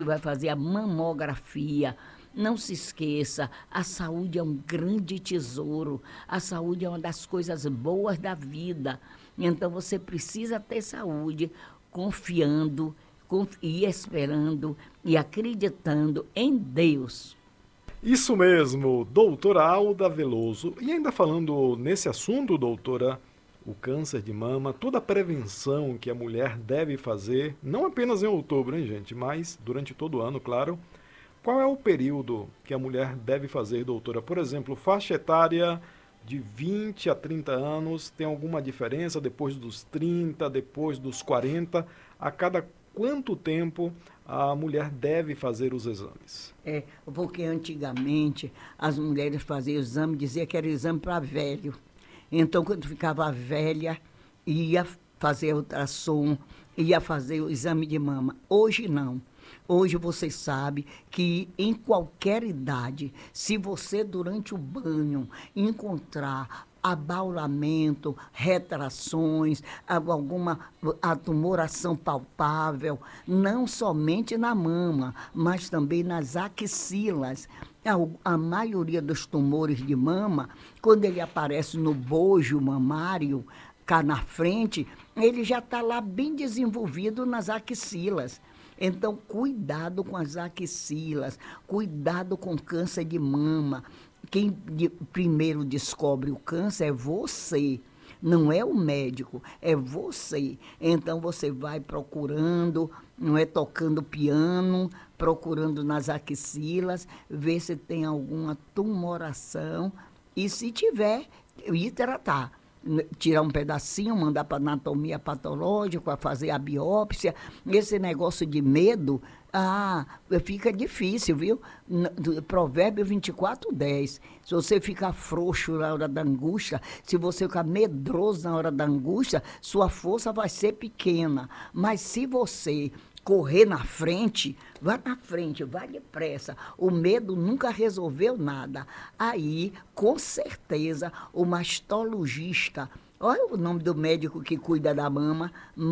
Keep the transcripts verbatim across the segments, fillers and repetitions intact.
vai fazer a mamografia. Não se esqueça, a saúde é um grande tesouro. A saúde é uma das coisas boas da vida. Então, você precisa ter saúde, confiando confi- e esperando e acreditando em Deus. Isso mesmo, doutora Alda Veloso. E ainda falando nesse assunto, doutora, o câncer de mama, toda a prevenção que a mulher deve fazer, não apenas em outubro, hein, gente, mas durante todo o ano, claro. Qual é o período que a mulher deve fazer, doutora? Por exemplo, faixa etária de vinte a trinta anos, tem alguma diferença depois dos trinta, depois dos quarenta? A cada quanto tempo a mulher deve fazer os exames? É, porque antigamente as mulheres faziam exame, dizia que era exame para velho. Então, quando ficava velha, ia fazer ultrassom, ia fazer o exame de mama. Hoje não. Hoje você sabe que em qualquer idade, se você durante o banho encontrar abaulamento, retrações, alguma a tumoração palpável, não somente na mama, mas também nas axilas. A, a maioria dos tumores de mama, quando ele aparece no bojo mamário, cá na frente, ele já está lá bem desenvolvido nas axilas. Então, cuidado com as axilas, cuidado com câncer de mama. Quem de, primeiro descobre o câncer é você, não é o médico, é você. Então, você vai procurando, não é tocando piano, procurando nas axilas, ver se tem alguma tumoração e, se tiver, ir tratar. Tirar um pedacinho, mandar para anatomia patológica, fazer a biópsia. Esse negócio de medo, ah, fica difícil, viu? Provérbio vinte e quatro, dez. Se você ficar frouxo na hora da angústia, se você ficar medroso na hora da angústia, sua força vai ser pequena. Mas se você correr na frente, vá na frente, vá depressa. O medo nunca resolveu nada. Aí, com certeza, o mastologista, olha o nome do médico que cuida da mama,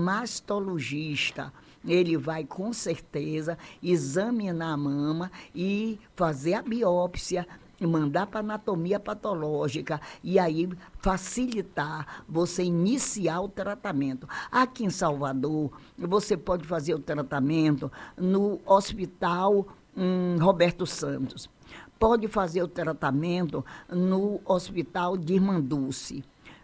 mastologista. Ele vai, com certeza, examinar a mama e fazer a biópsia, mandar para anatomia patológica e aí facilitar você iniciar o tratamento. Aqui em Salvador, você pode fazer o tratamento no Hospital hum, Roberto Santos. Pode fazer o tratamento no Hospital de Irmã Dulce.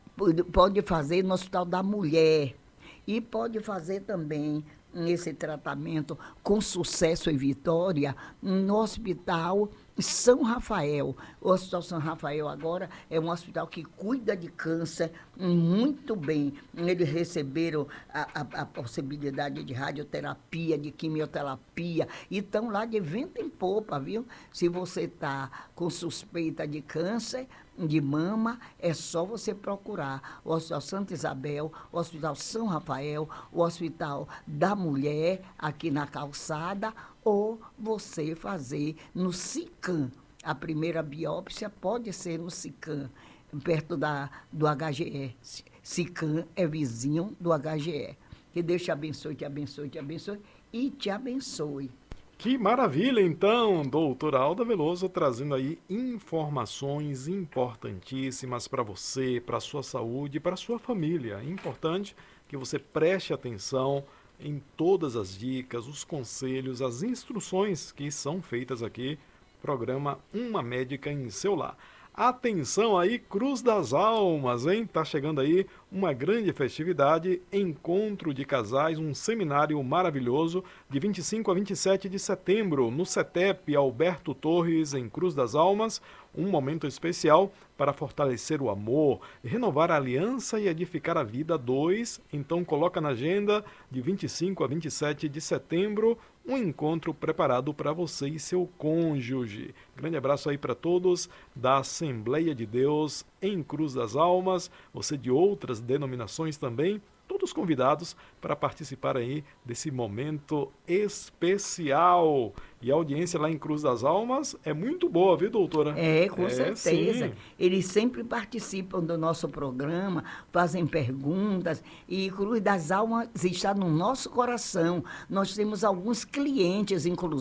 Pode fazer no Hospital da Mulher. E pode fazer também esse tratamento com sucesso e vitória no Hospital São Rafael. O Hospital São Rafael agora é um hospital que cuida de câncer muito bem. Eles receberam a, a, a possibilidade de radioterapia, de quimioterapia, e estão lá de vento em popa, viu? Se você está com suspeita de câncer de mama, é só você procurar o Hospital Santa Isabel, o Hospital São Rafael, o Hospital da Mulher, aqui na Calçada, ou você fazer no SICAM. A primeira biópsia pode ser no SICAM, perto da, do H G E. SICAM é vizinho do H G E. Que Deus te abençoe, te abençoe, te abençoe e te abençoe. Que maravilha, então, doutora Alda Veloso, trazendo aí informações importantíssimas para você, para a sua saúde, para a sua família. É importante que você preste atenção em todas as dicas, os conselhos, as instruções que são feitas aqui, programa Uma Médica em Seu Lar. Atenção aí, Cruz das Almas, hein? Tá chegando aí uma grande festividade, encontro de casais, um seminário maravilhoso, de vinte e cinco a vinte e sete de setembro, no CETEP Alberto Torres, em Cruz das Almas, um momento especial para fortalecer o amor, renovar a aliança e edificar a vida. Dois, então coloca na agenda, de vinte e cinco a vinte e sete de setembro, um encontro preparado para você e seu cônjuge. Grande abraço aí para todos da Assembleia de Deus em Cruz das Almas, você de outras denominações também, todos convidados para participar aí desse momento especial. E a audiência lá em Cruz das Almas é muito boa, viu, doutora? É, com é, certeza. Sim. Eles sempre participam do nosso programa, fazem perguntas, e Cruz das Almas está no nosso coração. Nós temos alguns clientes, inclusive,